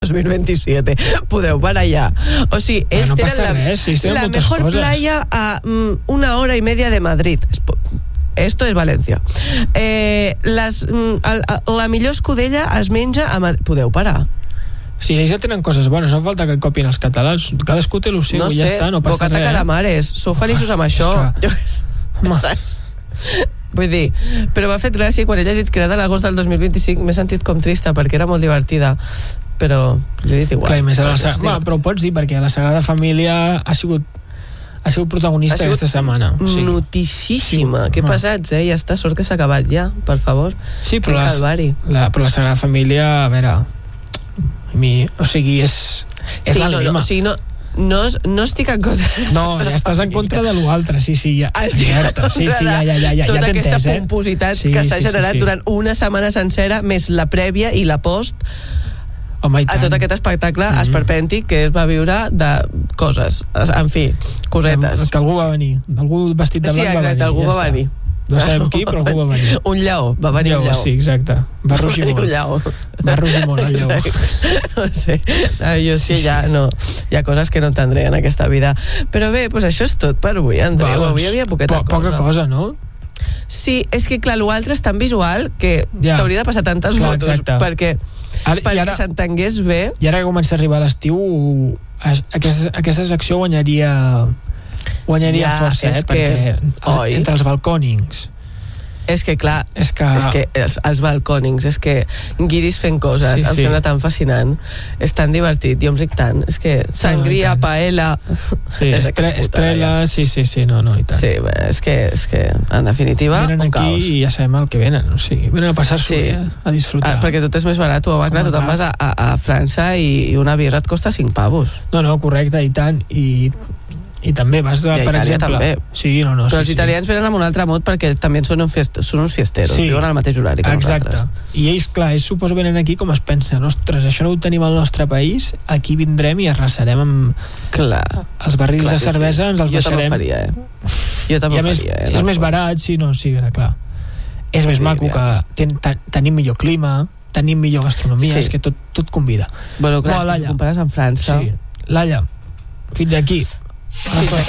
2027. Podeu parar ja. O sigui, ells no passa tenen res, ells tenen la moltes mejor coses. playa a 1 hora y media de Madrid. Esto es València. La millor escudella es menja a Madrid. Podeu parar. Sí, ells ja tenen coses bones, no falta que copien els catalans, cadascú té el seu, no i ja sé, està, no passa bocata res. calamares, sou feliços amb això. Saps? Vull dir, però m'ha fet gràcia quan he llegit que era de l'agost del 2025, m'he sentit com trista perquè era molt divertida, però l'he dit igual. Clar, més però ho pots dir perquè la Sagrada Família ha sigut protagonista aquesta setmana. Sí. Notíssima. Sí, que pesats, ja està, sort que s'ha acabat ja, per favor. Sí, però la Sagrada Família, a veure, o sigui, és la lima. O sigui, no estic en contra. No, ja estàs en contra de l'altre, sí, ja. Estic en contra ja tota aquesta pompositat que s'ha generat durant una setmana sencera, més la prèvia i la post, a tot aquest espectacle esperpèntic que es va viure de coses, en fi, cosetes. Que algú va venir, algú vestit de blanc va venir. Sí, exacte, algú va venir. No sabem qui, però algú va venir. Un lleó, va venir un lleó. Sí, exacte. Va rugir molt. Va rugir molt el lleó. No sé, jo sí, ja no. Hi ha coses que no entendré en aquesta vida. Però bé, doncs això és tot per avui, Andreu. Avui hi havia poqueta cosa. Poca cosa, no? Sí, és que clar, l'altre és tan visual que t'hauria de passar tantes fotos perquè s'entengués bé. I ara que comença a arribar l'estiu, aquesta secció guanyaria força, perquè entre els balcònings és que clar, els balcònings, és que guiris fent coses, em sembla tan fascinant, és tan divertit, jo em ric tant, és que sangria, paella, estrella, sí, no, i tant. Sí, és que en definitiva venen un caos. Aquí i ja sabem el que venen, o sigui, venen a passar-s'ho bé, a disfrutar. Perquè tot és més barat, clar, tu te'n vas a França i una birra et costa 5 pavos. No, correcte, i tant, i també vas, per exemple... També. Sí, no, però els italians venen amb un altre mod perquè també són uns fiesteros, viuen al mateix horari que nosaltres. I ells, clar, suposo venen aquí com es pensen, ostres, això no ho tenim al nostre país, aquí vindrem i arrasarem amb els barrils de cervesa, ens els baixarem. Jo també ho faria. És més barat, clar. És més maco que tenim millor clima, tenim millor gastronomia, és que tot convida. Bueno, clar, si ho compares amb França... Laia, fins aquí.